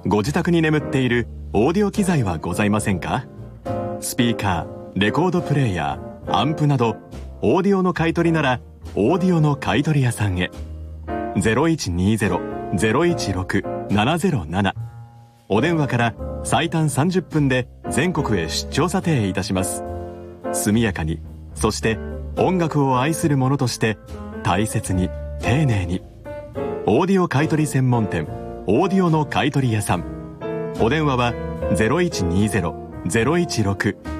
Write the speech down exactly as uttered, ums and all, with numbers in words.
ご自宅に眠っているオーディオ機材はございませんか？スピーカー、レコードプレーヤー、アンプなどオーディオの買い取りならオーディオの買い取り屋さんへ。 ゼロいちにゼロ ゼロいちろく ななゼロなな お電話から最短さんじゅっぷんで全国へ出張査定いたします。速やかに、そして音楽を愛する者として大切に丁寧に。オーディオ買取専門店オーディオの買取屋さん。お電話は ゼロいちにゼロ ゼロいちろく